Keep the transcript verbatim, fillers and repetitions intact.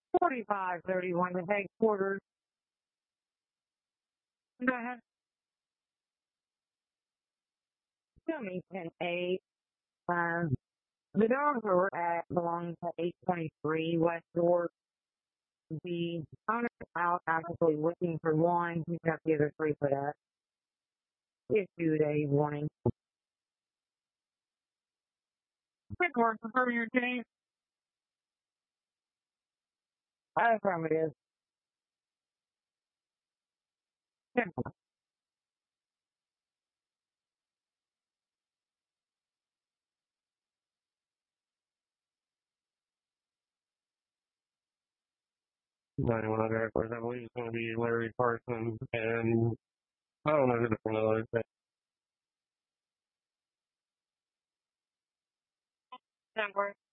forty-five thirty-one to headquarters. Go ahead. Tell me, ten eight. Um, the dogs are at belong to eight twenty-three West Door. The owner's out actively looking for one. He's got the other three put up. Issued a warning. Headquarters, confirm your name. Affirmative. Simple. ninety-one hundred headquarters. I believe it's going to be Larry Carson, and I don't know who the fellow is. Number.